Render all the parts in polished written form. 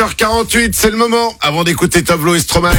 7h48, c'est le moment, avant d'écouter Tableau et Stromae,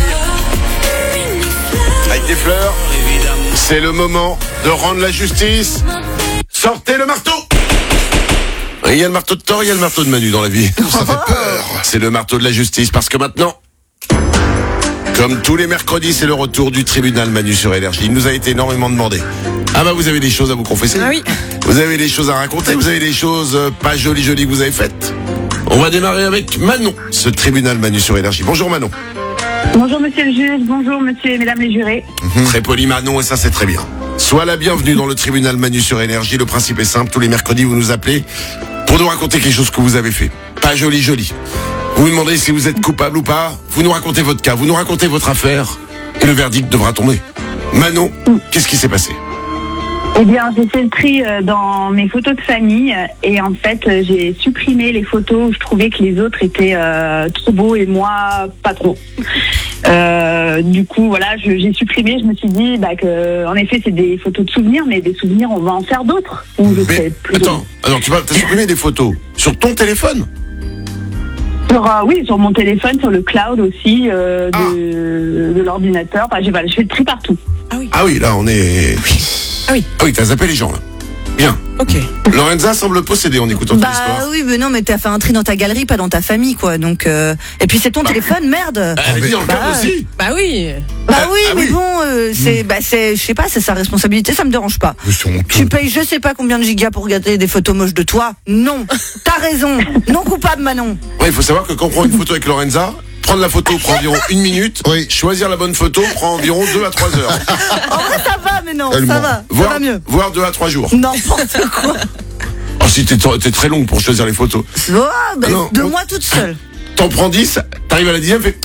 avec des fleurs, c'est le moment de rendre la justice. Sortez le marteau. Il y a le marteau de Thor, il y a le marteau de Manu dans la vie. Ça fait peur. C'est le marteau de la justice, parce que maintenant, comme tous les mercredis, c'est le retour du tribunal Manu sur Énergie. Il nous a été énormément demandé. Ah bah vous avez des choses à vous confesser. Ah oui. Vous avez des choses à raconter, vous avez des choses pas jolies que vous avez faites. On va démarrer avec Manon, ce tribunal Manu sur Énergie. Bonjour Manon. Bonjour monsieur le juge, bonjour monsieur et mesdames les jurés. Très poli Manon, et ça c'est très bien. Sois la bienvenue dans le tribunal Manu sur Énergie. Le principe est simple, tous les mercredis vous nous appelez pour nous raconter quelque chose que vous avez fait. Pas joli. Vous nous demandez si vous êtes coupable ou pas, vous nous racontez votre cas, vous nous racontez votre affaire, et le verdict devra tomber. Manon, qu'est-ce qui s'est passé ? Eh bien, j'ai fait le tri dans mes photos de famille et en fait, j'ai supprimé les photos où je trouvais que les autres étaient trop beaux et moi, pas trop. Du coup, voilà, j'ai supprimé. Je me suis dit que, en effet, c'est des photos de souvenirs, mais des souvenirs, on va en faire d'autres. Mais attends, t'as supprimé des photos sur ton téléphone ? Oui, sur mon téléphone, sur le cloud aussi, de l'ordinateur. Enfin, je fais le tri partout. Ah oui, là on est... Ah oui, t'as zappé les gens là. Bien. Ok. Lorenza semble posséder en écoutant ton histoire. Bah oui, mais non, mais t'as fait un tri dans ta galerie, pas dans ta famille, quoi. Donc, et puis c'est ton téléphone, merde. Elle dit dans le cadre aussi. Bah oui. Bah oui, mais bon, c'est, je sais pas, c'est sa responsabilité, ça me dérange pas. Tu payes je sais pas combien de gigas pour regarder des photos moches de toi. Non, t'as raison. Non coupable, Manon. Ouais, il faut savoir que quand on prend une photo avec Lorenza, prendre la photo prend environ 1 minute. Oui. Choisir la bonne photo prend environ 2 à 3 heures. En vrai, ça va, mais non, ça va mieux. Voire 2 à 3 jours. N'importe quoi. Oh, si t'es très long pour choisir les photos. Oh, bah, de moi toute seule. T'en prends 10, t'arrives à la 10e, fais...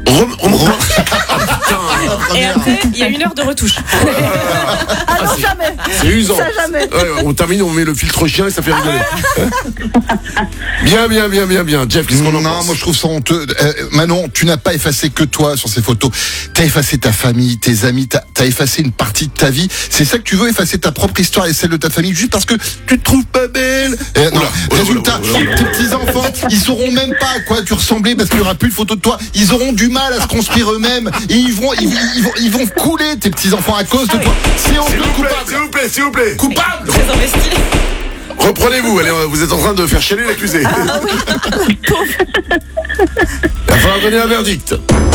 Et après, il y a 1 heure de retouche. Ah non, jamais. C'est usant. Ça, jamais. Ouais, on termine, on met le filtre chien et ça fait rigoler. Bien. Jeff, qu'est-ce qu'on en pense ? Non, moi je trouve ça honteux. Manon, tu n'as pas effacé que toi sur ces photos. T'as effacé ta famille, tes amis, t'as effacé une partie de ta vie. C'est ça que tu veux, effacer ta propre histoire et celle de ta famille juste parce que tu te trouves pas belle. Résultat, tes petits-enfants, ils sauront même pas à quoi tu ressemblais parce qu'il y aura plus de photos de toi. Ils auront du mal à se construire eux-mêmes et ils vont couler tes petits-enfants à cause de toi. C'est honteux, coupable. S'il vous plaît. Coupable. Très investi. Reprenez-vous, allez, vous êtes en train de faire chialer l'accusé. Ah oui. Il va falloir donner un verdict.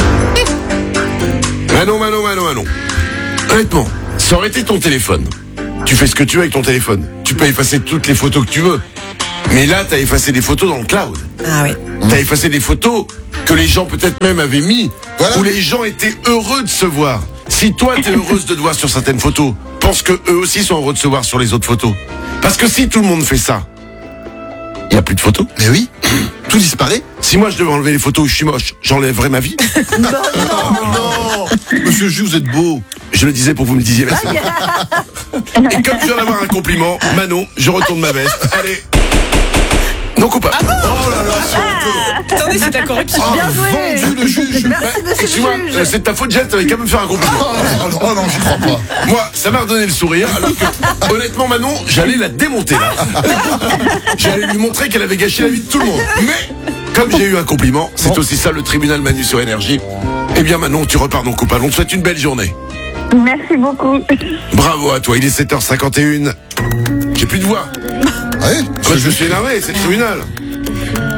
Manon. Honnêtement, ça aurait été ton téléphone. Tu fais ce que tu veux avec ton téléphone. Tu peux effacer toutes les photos que tu veux. Mais là, t'as effacé des photos dans le cloud. Ah oui. T'as effacé des photos que les gens peut-être même avaient mis, voilà. Où les gens étaient heureux de se voir. Si toi, t'es heureuse de te voir sur certaines photos, pense que eux aussi sont heureux de se voir sur les autres photos. Parce que si tout le monde fait ça, il n'y a plus de photos. Mais oui, tout disparaît. Si moi je devais enlever les photos où je suis moche, j'enlèverais ma vie. Non. Monsieur le juge, vous êtes beau. Je le disais pour que vous me disiez merci. Et comme je viens d'avoir un compliment, Manon, je retourne ma veste. Allez. Non coupable. Oh là là, c'est honteux. Attendez, c'est de la corruption. Bien joué. Vendu le juge. Merci, monsieur Excuse-moi, le juge. c'est de ta faute, Jet, t'avais quand même fait un compliment. Oh non, j'y crois pas. Moi, ça m'a redonné le sourire, alors que, honnêtement, Manon, j'allais la démonter, là. J'allais lui montrer qu'elle avait gâché la vie de tout le monde. Mais, comme j'ai eu un compliment, c'est aussi ça le tribunal Manu sur Énergie. Eh bien, Manon, tu repars non coupable. On te souhaite une belle journée. Merci beaucoup. Bravo à toi, il est 7h51. J'ai plus de voix. Ouais, Moi, je me suis énervé, c'est le tribunal.